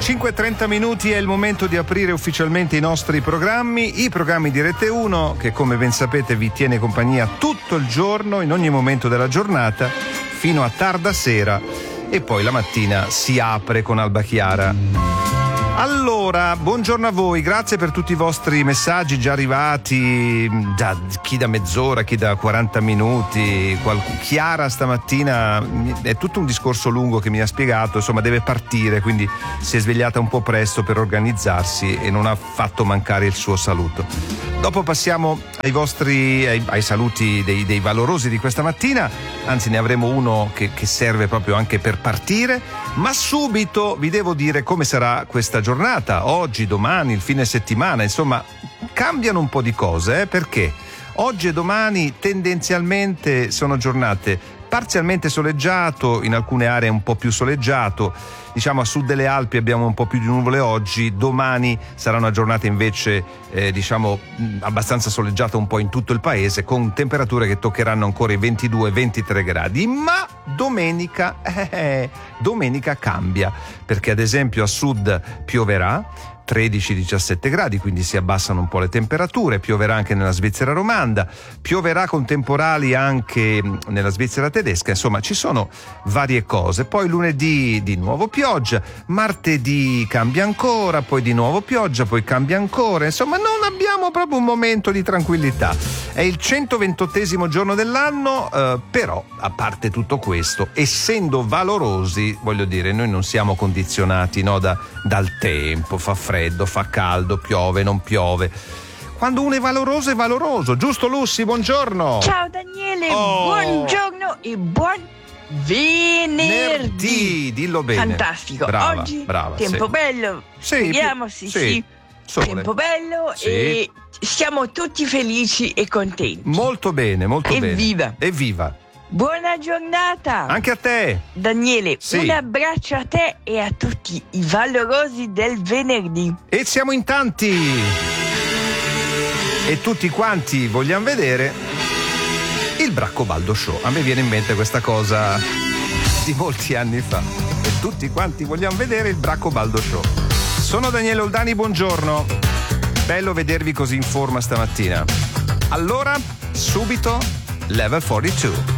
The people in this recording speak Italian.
5:30 è il momento di aprire ufficialmente i nostri programmi, i programmi di Rete 1, che come ben sapete vi tiene compagnia tutto il giorno, in ogni momento della giornata, fino a tarda sera, e poi la mattina si apre con Alba Chiara. Allora, buongiorno a voi, grazie per tutti i vostri messaggi già arrivati, chi da mezz'ora, chi da 40 minuti. Chiara stamattina è tutto un discorso lungo che mi ha spiegato, insomma deve partire, quindi si è svegliata un po' presto per organizzarsi e non ha fatto mancare il suo saluto. Dopo passiamo ai saluti dei valorosi di questa mattina, anzi ne avremo uno che serve proprio anche per partire, ma subito vi devo dire come sarà questa giornata, oggi, domani, il fine settimana, insomma cambiano un po' di cose, perché oggi e domani tendenzialmente sono giornate parzialmente soleggiato, in alcune aree un po' più soleggiato, diciamo a sud delle Alpi abbiamo un po' più di nuvole oggi, domani sarà una giornata invece abbastanza soleggiata un po' in tutto il paese, con temperature che toccheranno ancora i 22-23 gradi, ma domenica cambia, perché ad esempio a sud pioverà 13-17 gradi, quindi si abbassano un po' le temperature, pioverà anche nella Svizzera romanda, pioverà con temporali anche nella Svizzera tedesca, insomma ci sono varie cose. Poi lunedì di nuovo pioggia, martedì cambia ancora, poi di nuovo pioggia, poi cambia ancora, insomma non abbiamo proprio un momento di tranquillità. È il 128° giorno dell'anno, però a parte tutto questo, essendo valorosi, voglio dire, noi non siamo condizionati dal tempo, fa freddo, fa caldo, piove, non piove. Quando uno è valoroso, giusto Lussi? Buongiorno. Ciao Daniele, buongiorno e buon venerdì. Dillo bene. Fantastico. Brava, oggi brava, tempo sì. bello. Speriamo, sì. Sole. Tempo bello, sì. E siamo tutti felici e contenti. Molto bene, molto bene. Evviva. Buona giornata. Anche a te. Daniele, sì. Un abbraccio a te e a tutti i valorosi del venerdì. E siamo in tanti. E tutti quanti vogliamo vedere il Braccobaldo Show. A me viene in mente questa cosa di molti anni fa. E tutti quanti vogliamo vedere il Braccobaldo Show. Sono Daniele Oldani, buongiorno. Bello vedervi così in forma stamattina. Allora, subito, Level 42.